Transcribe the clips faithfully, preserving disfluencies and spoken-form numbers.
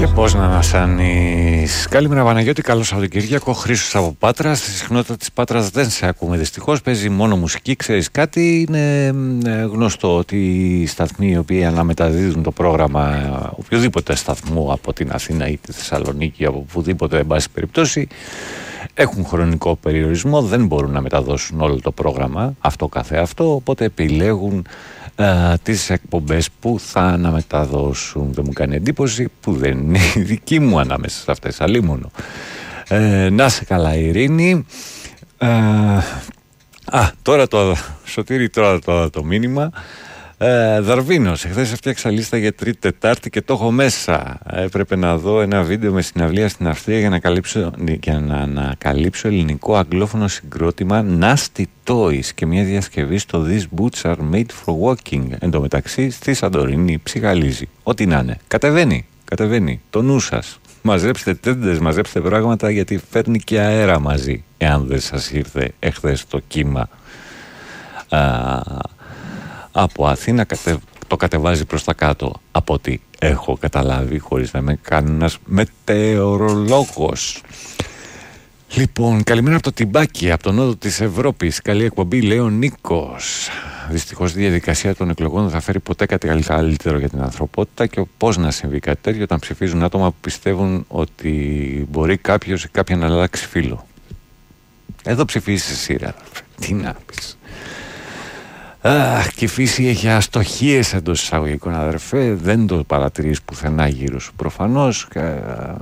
Και πώς να ανασάνεις. Καλημέρα Παναγιώτη, καλό Σαββατοκύριακο. Χρήστος από Πάτρα. Στη συχνότητα της Πάτρας δεν σε ακούμε δυστυχώς. Παίζει μόνο μουσική. Ξέρεις κάτι, είναι γνωστό ότι οι σταθμοί οι οποίοι αναμεταδίδουν το πρόγραμμα οποιοδήποτε σταθμό από την Αθήνα ή τη Θεσσαλονίκη, από οπουδήποτε εν πάση περιπτώσει, έχουν χρονικό περιορισμό, δεν μπορούν να μεταδώσουν όλο το πρόγραμμα αυτό καθεαυτό, οπότε επιλέγουν α, τις εκπομπές που θα αναμεταδώσουν. Δεν μου κάνει εντύπωση που δεν είναι η δική μου ανάμεσα σε αυτές, αλίμονο. Ε, να σε καλά Ειρήνη. Ε, α, τώρα το Σωτήρη, τώρα το, το μήνυμα. Ε, Δαρβίνος, εχθές έφτιαξα λίστα για Τρίτη Τετάρτη και το έχω μέσα. Έπρεπε να δω ένα βίντεο με συναυλία στην Αυστρία για να, καλύψω, για να ανακαλύψω ελληνικό αγγλόφωνο συγκρότημα Nasty Toys και μια διασκευή στο These Boots are made for walking. Εν τω μεταξύ στη Σαντορίνη ψυχαλίζει. Ό,τι να είναι. Κατεβαίνει, κατεβαίνει. Το νου σας. Μαζέψτε τέντες, μαζέψτε πράγματα γιατί φέρνει και αέρα μαζί. Εάν δεν σας ήρθε εχθές το κύμα Α, από Αθήνα, κατε, το κατεβάζει προς τα κάτω από ό,τι έχω καταλάβει, χωρίς να είμαι κανένας μετεωρολόγος. Λοιπόν, καλημέρα από το Τιμπάκι, από τον νότο της Ευρώπης. Καλή εκπομπή, λέει ο Νίκος. Δυστυχώς η διαδικασία των εκλογών δεν θα φέρει ποτέ κάτι καλύτερο για την ανθρωπότητα και πώς να συμβεί κάτι τέτοιο όταν ψηφίζουν άτομα που πιστεύουν ότι μπορεί κάποιος ή κάποια να αλλάξει φίλο. Εδώ ψηφίσεις εσύ, ρε. Τι να πεις. Αχ, και η φύση έχει αστοχίες εντός εισαγωγικών, αδερφέ. Δεν το παρατηρείς πουθενά γύρω σου προφανώς. Και...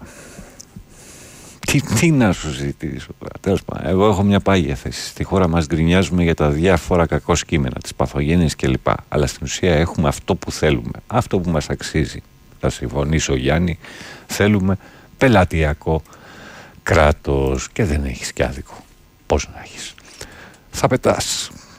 Τι, τι να σου ζητήσω. Τέλος πάντων, εγώ έχω μια πάγια θέση. Στη χώρα μας γκρινιάζουμε για τα διάφορα κακό κείμενα, τις παθογένειες κλπ. Αλλά στην ουσία έχουμε αυτό που θέλουμε, αυτό που μας αξίζει. Θα συμφωνήσω, Γιάννη. Θέλουμε πελατειακό κράτος και δεν έχεις κι άδικο. Πώς να έχεις. Θα πετάς.